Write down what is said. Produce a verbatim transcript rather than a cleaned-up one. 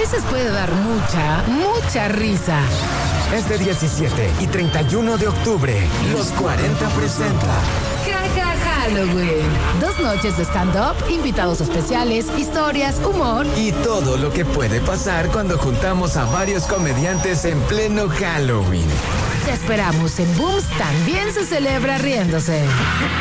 veces puede dar mucha, mucha risa. Este diecisiete y treinta y uno de octubre, Los cuarenta presenta Jaja Halloween. Dos noches de stand-up, invitados especiales, historias, humor y todo lo que puede pasar cuando juntamos a varios comediantes en pleno Halloween. Te esperamos en Booms, también se celebra riéndose.